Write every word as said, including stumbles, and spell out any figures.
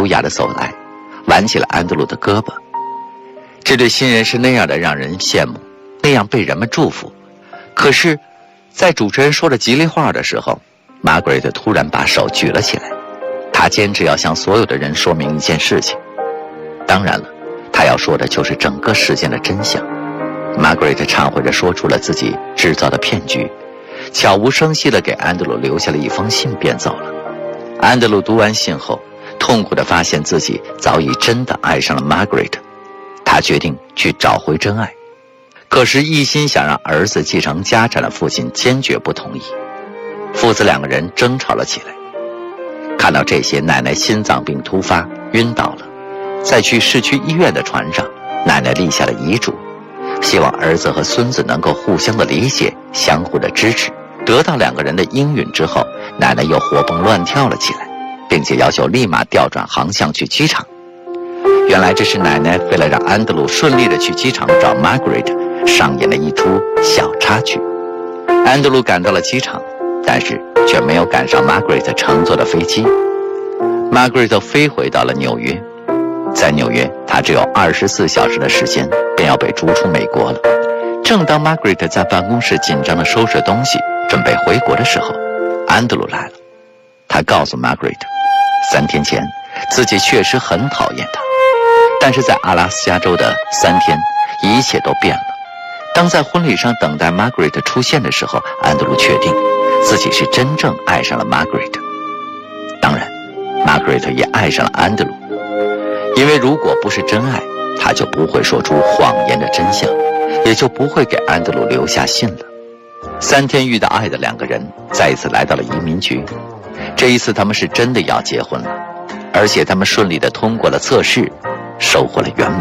雅地走来，挽起了安德鲁的胳膊。这对新人是那样的让人羡慕，那样被人们祝福。可是在主持人说了吉利话的时候，玛格丽特突然把手举了起来，她坚持要向所有的人说明一件事情。当然了，她要说的就是整个事件的真相。玛格丽特忏悔着说出了自己制造的骗局，悄无声息地给安德鲁留下了一封信便走了。安德鲁读完信后，痛苦地发现自己早已真的爱上了玛格丽特，他决定去找回真爱。可是一心想让儿子继承家产的父亲坚决不同意，父子两个人争吵了起来。看到这些，奶奶心脏病突发晕倒了，在去市区医院的船上，奶奶立下了遗嘱，希望儿子和孙子能够互相的理解，相互的支持。得到两个人的应允之后，奶奶又活蹦乱跳了起来，并且要求立马调转航向去机场。原来这是奶奶为了让安德鲁顺利的去机场找 Margaret 上演了一出小插曲。安德鲁赶到了机场，但是却没有赶上 Margaret 乘坐的飞机。Margaret 飞回到了纽约，在纽约他只有二十四小时的时间便要被逐出美国了。正当 Margaret 在办公室紧张地收拾东西准备回国的时候，安德鲁来了。他告诉 Margaret， 三天前自己确实很讨厌他，但是在阿拉斯加州的三天一切都变了。当在婚礼上等待 Margaret 出现的时候，安德鲁确定自己是真正爱上了 Margaret。 当然 Margaret 也爱上了安德鲁，因为如果不是真爱，他就不会说出谎言的真相，也就不会给安德鲁留下信了。三天遇到爱的两个人再一次来到了移民局，这一次他们是真的要结婚了，而且他们顺利地通过了测试，收获了圆满。